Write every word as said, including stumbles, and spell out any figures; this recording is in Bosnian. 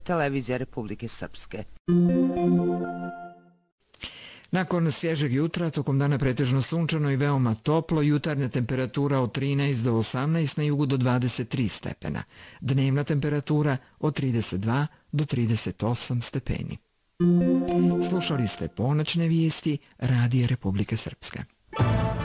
Televizija Republike Srpske. Nakon svježeg jutra, tokom dana pretežno sunčano i veoma toplo, jutarnja temperatura od trinaest do osamnaest, na jugu do dvadeset tri stepena. Dnevna temperatura od trideset dva do trideset osam stepeni. Slušali ste ponoćne vijesti Radija Republike Srpske.